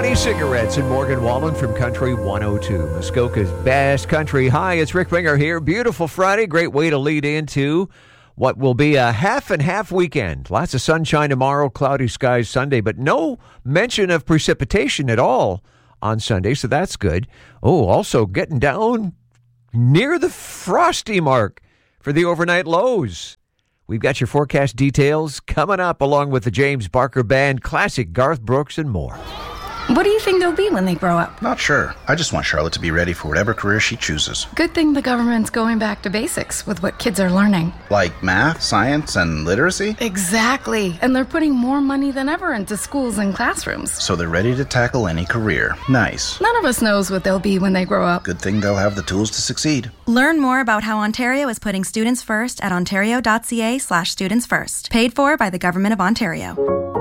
Tony Cigarettes and Morgan Wallen from Country 102. Muskoka's best country. Hi, it's Rick Winger here. Beautiful Friday. Great way to lead into what will be a half and half weekend. Lots of sunshine tomorrow, cloudy skies Sunday, but no mention of precipitation at all on Sunday, so that's good. Oh, also getting down near the frosty mark for the overnight lows. We've got your forecast details coming up, along with the James Barker Band, classic Garth Brooks, and more. What do you think they'll be when they grow up? Not sure. I just want Charlotte to be ready for whatever career she chooses. Good thing the government's going back to basics with what kids are learning. Like math, science, and literacy? Exactly. And they're putting more money than ever into schools and classrooms. So they're ready to tackle any career. Nice. None of us knows what they'll be when they grow up. Good thing they'll have the tools to succeed. Learn more about how Ontario is putting students first at ontario.ca/students first. Paid for by the Government of Ontario.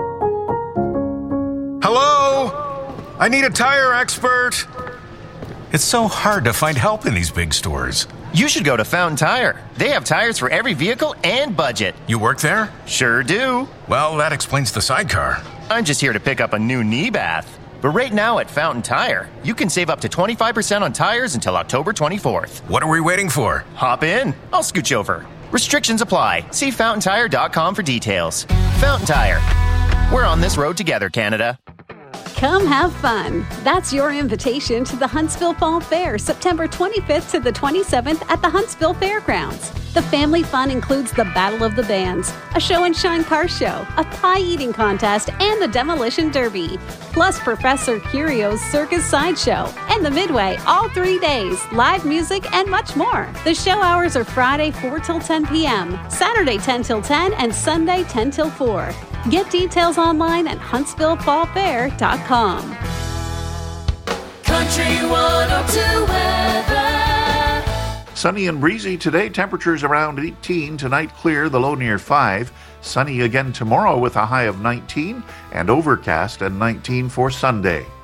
Hello? I need a tire expert. It's so hard to find help in these big stores. You should go to Fountain Tire. They have tires for every vehicle and budget. You work there? Sure do. Well, that explains the sidecar. I'm just here to pick up a new knee bath. But right now at Fountain Tire, you can save up to 25% on tires until October 24th. What are we waiting for? Hop in. I'll scooch over. Restrictions apply. See fountaintire.com for details. Fountain Tire. We're on this road together, Canada. Come have fun. That's your invitation to the Huntsville Fall Fair, September 25th to the 27th at the Huntsville Fairgrounds. The family fun includes the Battle of the Bands, a show and shine car show, a pie eating contest, and the Demolition Derby. Plus Professor Curio's Circus Sideshow and the Midway all 3 days, live music, and much more. The show hours are Friday 4 till 10 p.m., Saturday 10 till 10, and Sunday 10 till 4. Get details online at huntsvillefallfair.com. Country 102 weather. Sunny and breezy today. Temperatures around 18. Tonight clear, the low near 5. Sunny again tomorrow with a high of 19. And overcast at 19 for Sunday.